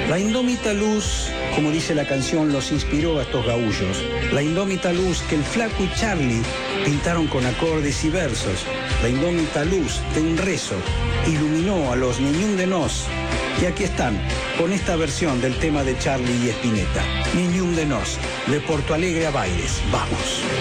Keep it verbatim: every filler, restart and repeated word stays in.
La indómita luz, como dice la canción, los inspiró a estos gaullos. La indómita luz que el Flaco y Charlie pintaron con acordes y versos. La indómita luz de un rezo iluminó a los Niñún de Nos. Y aquí están, con esta versión del tema de Charlie y Spinetta. Niñún de Nos, de Porto Alegre a Bailes. Vamos.